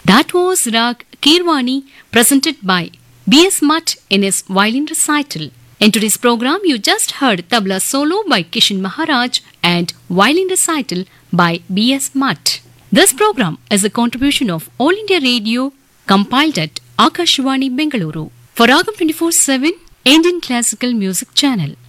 That was Rag Kirwani presented by B.S. Mutt in his violin recital. In today's program, you just heard tabla solo by Kishan Maharaj and violin recital by B.S. Mutt. This program is a contribution of All India Radio, compiled at Akashvani Bengaluru for Ragam 24/7 Indian Classical Music Channel.